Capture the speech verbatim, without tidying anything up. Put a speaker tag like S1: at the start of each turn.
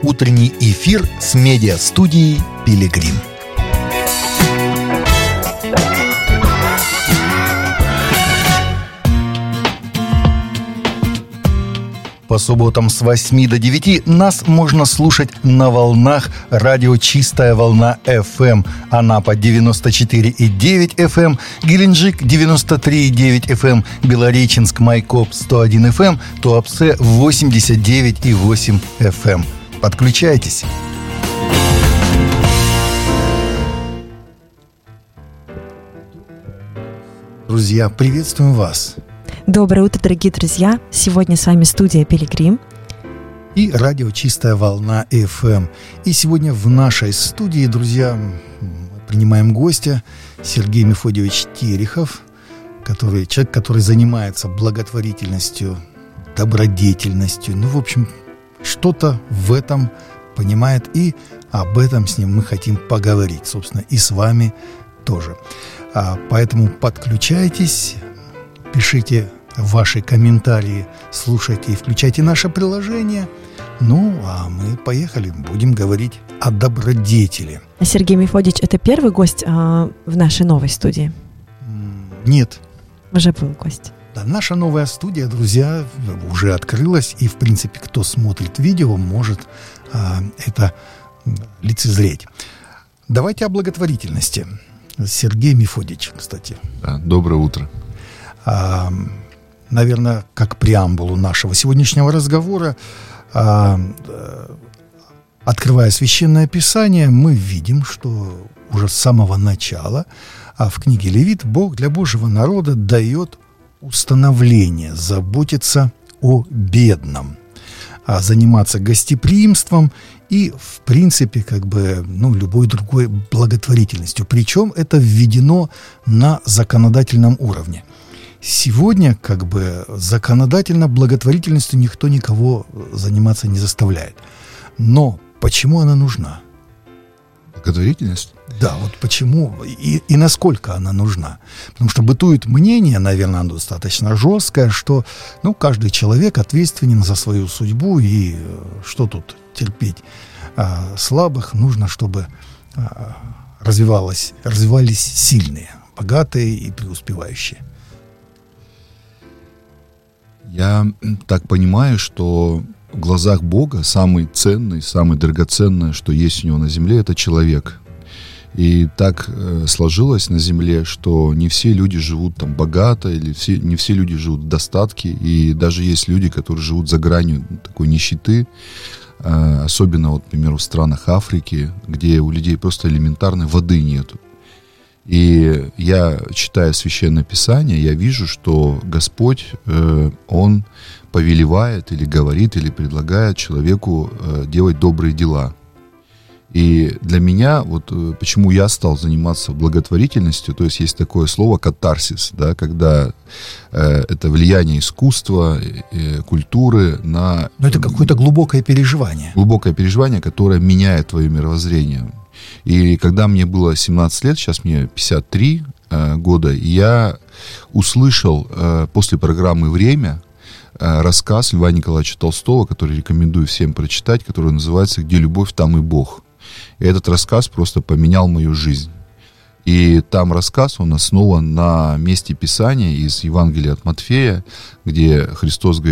S1: Утренний эфир с медиа-студией «Пилигрим». По субботам с восьми до девяти нас можно слушать на волнах радио «Чистая волна эф эм». Анапа девяносто четыре и девять эф эм, Геленджик девяносто три и девять эф эм, Белореченск Майкоп сто один эф эм, Туапсе восемьдесят девять и восемь эф эм. Подключайтесь. Друзья, приветствуем вас.
S2: Доброе утро, дорогие друзья! Сегодня с вами студия «Пилигрим»
S1: и радио «Чистая волна эф эм». И сегодня в нашей студии, друзья, принимаем гостя Сергей Мефодьевич Терехов, который, человек, который занимается благотворительностью, добродетельностью. Ну, в общем, что-то в этом понимает, и об этом с ним мы хотим поговорить, собственно, и с вами тоже. А, поэтому подключайтесь, пишите ваши комментарии, слушайте и включайте наше приложение. Ну, а мы поехали, будем говорить о добродетели.
S2: А Сергей Мефодьевич — это первый гость а, в нашей новой студии?
S1: Нет.
S2: Уже был гость.
S1: Да, наша новая студия, друзья, уже открылась, и, в принципе, кто смотрит видео, может а, это лицезреть. Давайте о благотворительности. Сергей Мефодьевич, кстати.
S3: Да, доброе утро.
S1: А, наверное, как преамбулу нашего сегодняшнего разговора, а, открывая Священное Писание, мы видим, что уже с самого начала а в книге Левит Бог для Божьего народа дает установление заботиться о бедном, а заниматься гостеприимством и, в принципе, как бы, ну, любой другой благотворительностью. Причем это введено на законодательном уровне. Сегодня, как бы, законодательно благотворительностью никто никого заниматься не заставляет. Но почему она нужна?
S3: Благотворительность?
S1: Да, вот почему и, и насколько она нужна. Потому что бытует мнение, наверное, оно достаточно жесткое, что, ну, каждый человек ответственен за свою судьбу, и что тут терпеть? А, слабых нужно, чтобы а, развивалось, развивались сильные, богатые и преуспевающие.
S3: Я так понимаю, что в глазах Бога самый ценный, самый драгоценное, что есть у него на земле, это человек. И так э, сложилось на земле, что не все люди живут там богато, или все, не все люди живут в достатке, и даже есть люди, которые живут за гранью такой нищеты, э, особенно, вот, например, в странах Африки, где у людей просто элементарной воды нету. И я, читая Священное Писание, я вижу, что Господь, э, Он повелевает или говорит, или предлагает человеку э, делать добрые дела. И для меня, вот э, почему я стал заниматься благотворительностью, то есть есть такое слово катарсис, да, когда э, это влияние искусства, э, культуры на...
S1: Но это какое-то глубокое переживание.
S3: Глубокое переживание, которое меняет твое мировоззрение. И когда мне было семнадцать лет, сейчас мне пятьдесят три э, года, я услышал э, после программы «Время» э, рассказ Льва Николаевича Толстого, который рекомендую всем прочитать, который называется «Где любовь, там и Бог». И этот рассказ просто поменял мою жизнь. И там рассказ, он основан на месте Писания из Евангелия от Матфея, где Христос говорит: